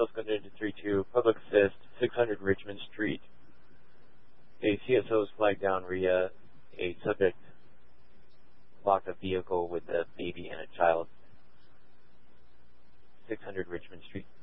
Oscar 32, Public Assist, 600 Richmond Street. A CSO's flagged down via a subject blocked a vehicle with a baby and a child. 600 Richmond Street.